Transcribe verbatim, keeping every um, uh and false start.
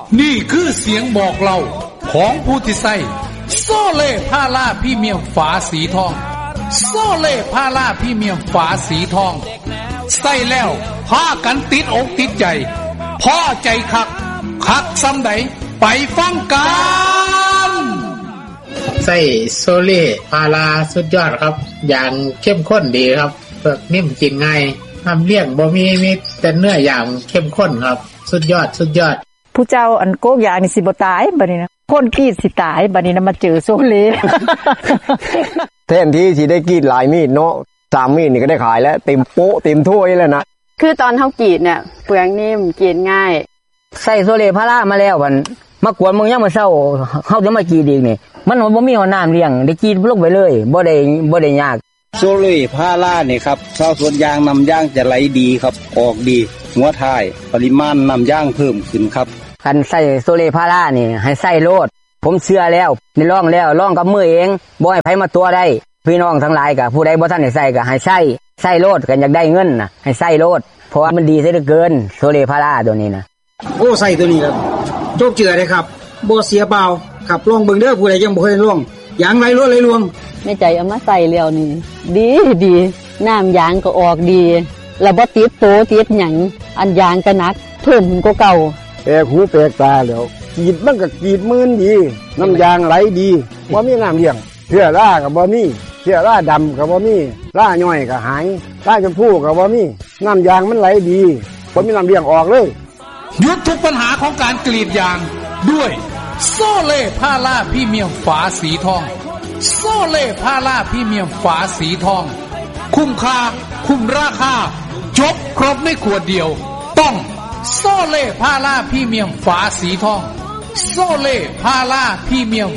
นี่คือเสียงบอกเล่าของผู้ที่ใส่โซเล่พาราพรีเมียมฝาสีทองโซเล่พาราพรีเมียมฝาสีทองใส่แล้วพากันติดอกติดใจพอใจคักคักซ้ำใดไปฟังกันใส่โซเล่พาราสุดยอดครับอย่างเข้มข้นดีครับเปลือกนิ่มกินง่ายทำเลี้ยงบ่มีมีแต่เนื้ออย่างเข้มข้นครับสุดยอดสุดยอดผู้เจ้าอันโกกยานี่สิบ่ตายบัดนี้นะคนกรีดสิตายบัดนี้นะมาเจอโซเล่แทนที่สิได้กรีดหลายมีดเนาะสามมีดนี่ก็ได้ขายแล้วเต็มโป๊ะเต็มถ้วยแล้วนะคือตอนเฮากรีดเนี่ยเปลือกนิ่มกินง่ายใส่โซเล่พารามาแล้วมันมากวนมึงยังมาเศร้าเฮาจะมากรีดอีกนี่มันบ่มีน้ำเลี้ยงได้กรีดลงไปเลยบ่ได้บ่ได้ยากโซเล่พาราเนี่ยครับชาวสวนยางนำยางจะไหลดีครับออกดีหัวท้ายปริมาณนำยางเพิ่มขึ้นครับคันใส่โซเล่พารานี่ให้ใส่โลดผมเชื่อแล้วได้ลองแล้วลองกับมือเองบ่ให้ไผมาตัวได้พี่น้องทั้งหลายก็ผู้ใดบ่ทันได้ใส่ก็ให้ใส่ใส่โลดกันอยากได้เงินน่ะให้ใส่โลดเพราะว่ามันดีซะเหลือเกินโซเล่พาราตัวนี้นะโอ้ใส่ตัวนี้ครับโจกเจือเลยครับบ่เสียเปล่าครับลองเบิ่งเด้อผู้ใดยังบ่เคยลองยางไหลรวดไหลรวงแม่ใจเอามาใส่แล้วนี่ดีดีน้ำยางก็ออกดีแล้วบ่ติดโตติดหยังอันยางก็หนักเพิ่มกว่าเก่าแปลกหูแปลกตาแล้วกรีดมันก็กรีดมืนดีน้ำยางไหลดีบ่มีน้ำเลี้ยงเชื้อราก็บ่มีเชื้อราดำก็บ่มีราย่อยก็หายราชมพูก็บ่มีน้ำยางมันไหลดีบ่มีน้ำเลี้ยงออกเลยหยุดทุกปัญหาของการกรีดยางด้วยโซเล่พาราพรีเมียมฝาสีทองโซเล่พาราพรีเมียมฝาสีทองคุ้มค่าคุ้มราคาจบครบในขวดเดียวต้องโซเล่พาราพรีเมียมฝาสีทองโซเล่พาราพรีเมียม